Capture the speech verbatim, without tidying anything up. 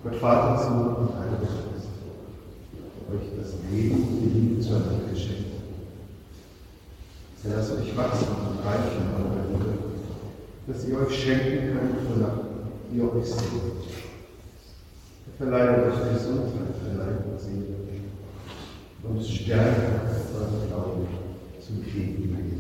Gott Vater, Sohn und Heiliger Geist, euch das Leben und die Liebe zueinander geschenkt. Lasst euch wachsen und reichen an eurer Liebe, dass ihr euch schenken könnt, wonach ihr euch sehnt. Verleiht euch Gesundheit für Leib und Seele und Stärke für euren Glauben zum Frieden.